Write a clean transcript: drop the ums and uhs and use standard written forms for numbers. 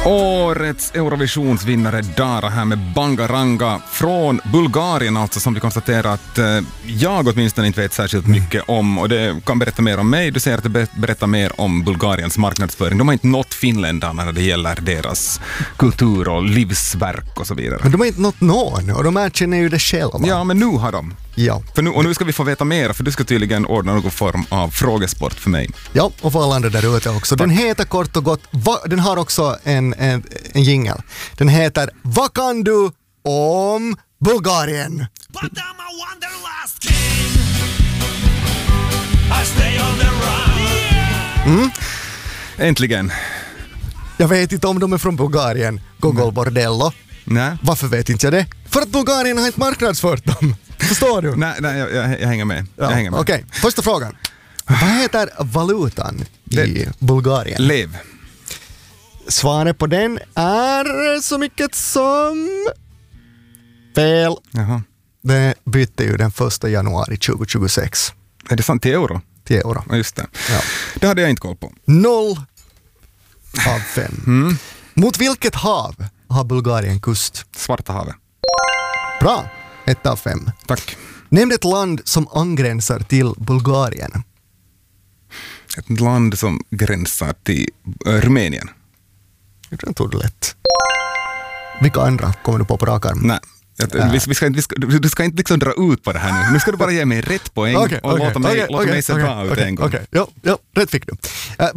Årets Eurovisionsvinnare Dara här med Bangaranga från Bulgarien, alltså, som vi konstaterar att jag åtminstone inte vet särskilt mycket om, och det kan berätta mer om mig. Du säger att det berättar mer om Bulgariens marknadsföring. De har inte nått finländarna när det gäller deras kultur och livsverk och så vidare. Men de har inte nått någon, och de erkänner ju det själva. Ja, men nu har de. Ja. Nu ska vi få veta mer, för du ska tydligen ordna någon form av frågesport för mig. Ja, och för alla andra där ute också. Den heter kort och gott, den har också en jingle. Den heter Vad kan du om Bulgarien? But I'm a wanderlust king. I stay on the run. Äntligen. Jag vet inte om de är från Bulgarien. Google Bordello. Nej. Varför vet inte jag det? För att Bulgarien har inte marknadsfört dem. Förstår du? Nej, jag hänger med. Ja, okej. Första frågan. Vad heter valutan i Bulgarien? Lev. Svaret på den är så mycket som fel. Jaha. Det bytte ju den 1 januari 2026. Är det sant? Till euro? Till euro. Ja, just det. Ja. Det hade jag inte koll på. 0 av 5. Mot vilket hav har Bulgarien kust? Svarta havet. Bra. 1 av 5. Tack. Nämn ett land som angränsar till Bulgarien. Ett land som gränsar till Rumänien. Jag tror det är lätt. Vilka andra kommer du på rak arm? Nej. Du ska inte liksom dra ut på det här nu. Nu ska du bara ge mig rätt poäng och låta mig se bra ut en gång. Ja, rätt fick du.